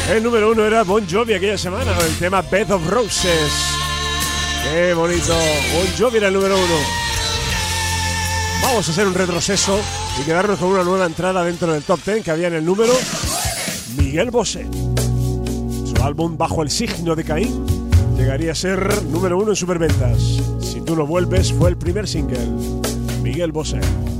El número 1 era Bon Jovi aquella semana, el tema Bed of Roses. ¡Qué bonito! Bon Jovi era el número 1. Vamos a hacer un retroceso y quedarnos con una nueva entrada dentro del top 10 que había en el número. Miguel Bosé. Su álbum Bajo el signo de Caín llegaría a ser número 1 en superventas. Si tú no vuelves fue el primer single. Miguel Bosé.